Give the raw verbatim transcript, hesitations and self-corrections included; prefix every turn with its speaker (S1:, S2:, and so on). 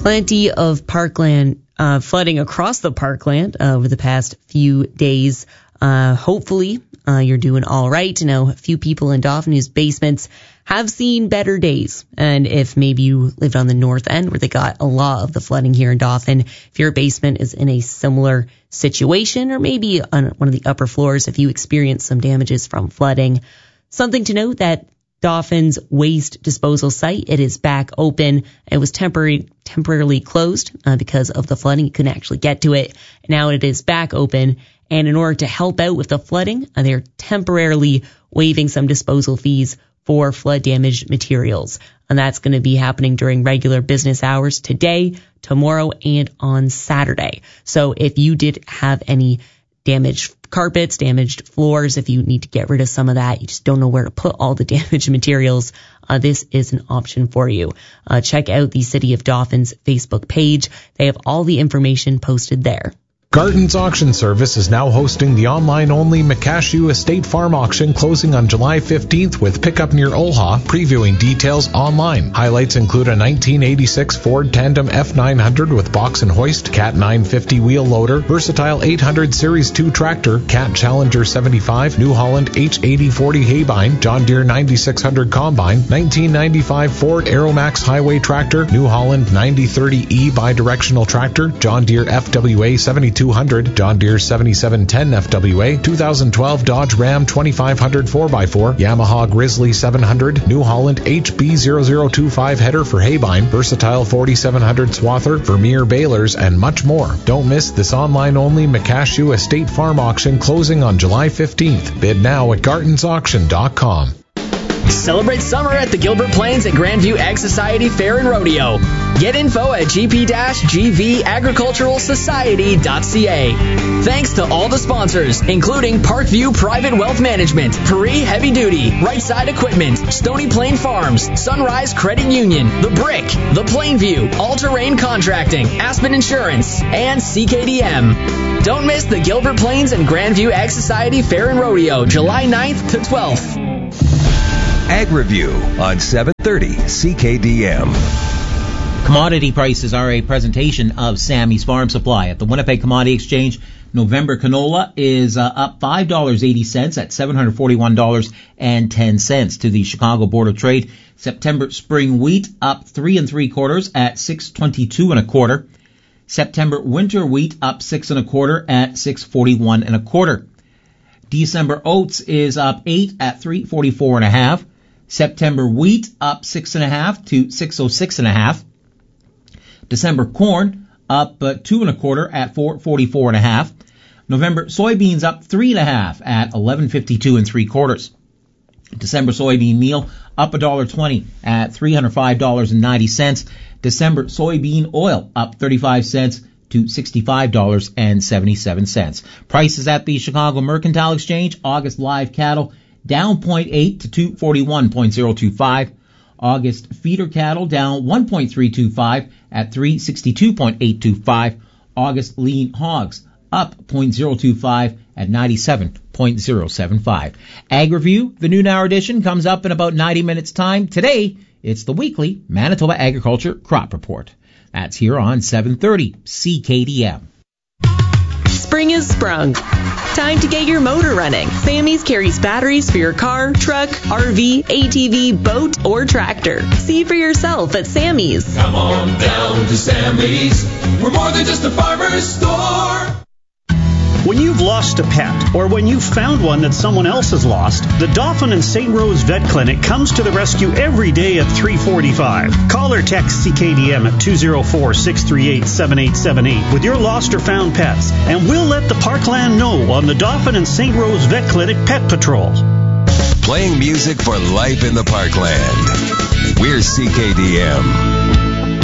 S1: Plenty of parkland uh, flooding across the parkland uh, over the past few days. Uh, hopefully, uh, you're doing all right. You know, a few people in Dauphin whose basements have seen better days. And if maybe you lived on the north end where they got a lot of the flooding here in Dauphin, if your basement is in a similar situation, or maybe on one of the upper floors, if you experience some damages from flooding, something to note that Dauphin's waste disposal site, it is back open. It was temporary, temporarily closed uh, because of the flooding. You couldn't actually get to it. Now it is back open. And in order to help out with the flooding, uh, they're temporarily waiving some disposal fees for flood damaged materials. And that's going to be happening during regular business hours today, tomorrow, and on Saturday. So if you did have any damaged carpets, damaged floors, if you need to get rid of some of that, you just don't know where to put all the damaged materials, uh, this is an option for you. Uh, check out the City of Dauphin's Facebook page. They have all the information posted there.
S2: Garton's Auction Service is now hosting the online-only McCashew Estate Farm Auction closing on July fifteenth with pickup near Olha, previewing details online. Highlights include a nineteen eighty-six Ford Tandem F nine hundred with box and hoist, Cat nine fifty wheel loader, versatile eight hundred Series two tractor, Cat Challenger seventy-five, New Holland H eighty forty Haybine, John Deere ninety-six hundred Combine, nineteen ninety-five Ford Aeromax Highway Tractor, New Holland ninety thirty E bidirectional tractor, John Deere F W A seventy-two hundred, John Deere seventy-seven ten F W A, two thousand twelve Dodge Ram twenty-five hundred four by four, Yamaha Grizzly seven hundred, New Holland H B zero zero two five header for Haybine, versatile forty-seven hundred Swather, Vermeer balers, and much more. Don't miss this online-only McCashew Estate Farm Auction closing on July fifteenth. Bid now at gartons auction dot com.
S3: Celebrate summer at the Gilbert Plains and Grandview Ag Society Fair and Rodeo. Get info at g p g v agricultural society dot c a. Thanks to all the sponsors, including Parkview Private Wealth Management, Paris Heavy Duty, Right Side Equipment, Stony Plain Farms, Sunrise Credit Union, The Brick, The Plainview, All Terrain Contracting, Aspen Insurance, and C K D M. Don't miss the Gilbert Plains and Grandview Ag Society Fair and Rodeo, July ninth to twelfth.
S4: Ag Review on seven thirty C K D M.
S5: Commodity prices are a presentation of Sammy's Farm Supply. At the Winnipeg Commodity Exchange, November canola is uh, up five dollars and eighty cents at seven hundred forty-one dollars and ten cents. To the Chicago Board of Trade, September spring wheat up three and three quarters at six twenty-two and a quarter. September winter wheat up six and a quarter at six forty-one and a quarter. December oats is up eight at three forty-four and a half. September wheat up six and a half to six oh six and a half. December corn up uh, two and a quarter at four forty-four and a half. November soybeans up three and a half at eleven fifty-two and three quarters. December soybean meal up a dollar twenty at three hundred five dollars and ninety cents. December soybean oil up thirty-five cents to sixty-five dollars and seventy-seven cents. Prices at the Chicago Mercantile Exchange. August live cattle down zero point eight to two forty-one point zero two five. August feeder cattle down one point three two five at three sixty-two point eight two five. August lean hogs up zero point zero two five at ninety-seven point zero seven five. Ag Review, the noon hour edition, comes up in about ninety minutes time. Today, it's the weekly Manitoba Agriculture Crop Report. That's here on seven thirty C K D M.
S6: Spring is sprung. Time to get your motor running. Sammy's carries batteries for your car, truck, R V, A T V, boat, or tractor. See for yourself at Sammy's.
S7: Come on down to Sammy's. We're more than just a farmer's store.
S8: When you've lost a pet, or when you've found one that someone else has lost, the Dauphin and Saint Rose Vet Clinic comes to the rescue every day at three forty-five. Call or text C K D M at two oh four, six three eight, seven eight seven eight with your lost or found pets, and we'll let the Parkland know on the Dauphin and Saint Rose Vet Clinic Pet Patrol.
S4: Playing music for life in the Parkland. We're C K D M.